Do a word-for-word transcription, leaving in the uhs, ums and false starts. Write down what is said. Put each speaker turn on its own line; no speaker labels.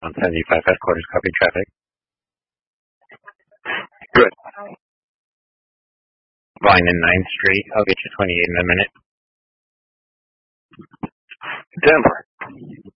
one seventy-five headquarters, copy traffic.
Good.
Line in ninth Street. I'll get you twenty-eight in a minute.
Denver.